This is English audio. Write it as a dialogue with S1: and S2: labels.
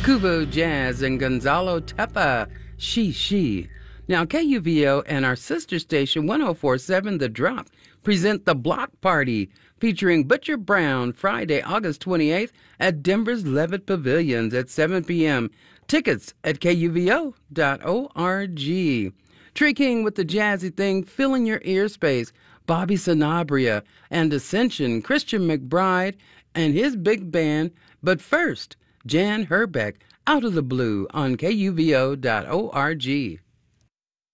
S1: Kubo Jazz and Gonzalo Tepa, She. Now, KUVO and our sister station 1047 The Drop present The Block Party featuring Butcher Brown Friday, August 28th at Denver's Levitt Pavilions at 7 p.m. Tickets at kuvo.org. Tree King with the jazzy thing filling your ear space. Bobby Sanabria and Ascension, Christian McBride and his big band. But first, Jan Herbeck, Out of the Blue on kuvo.org.